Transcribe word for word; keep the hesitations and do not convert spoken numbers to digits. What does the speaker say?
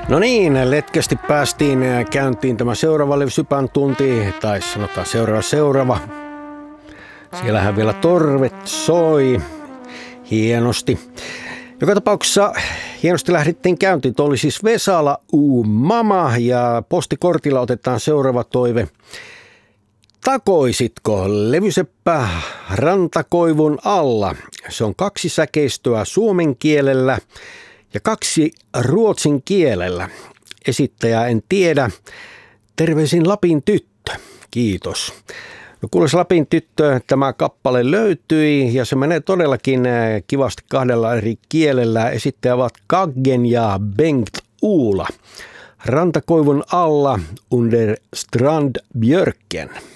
No niin, letkästi päästiin käyntiin tämä seuraava Levysypän tunti, tai sanotaan seuraava seuraava. Siellähän vielä torvet soi hienosti. Joka tapauksessa hienosti lähdettiin käyntiin. Tuo oli siis Vesala U Mama ja postikortilla otetaan seuraava toive. Takoisitko Levyseppä rantakoivun alla? Se on kaksi säkeistöä suomen kielellä ja kaksi ruotsin kielellä. Esittäjää en tiedä. Terveisin Lapin tyttö. Kiitos. No kuules Lapin tyttö, tämä kappale löytyi ja se menee todellakin kivasti kahdella eri kielellä. Esittäjät ovat Kaggen ja Bengt Uula. Rantakoivun alla under Strandbjörken.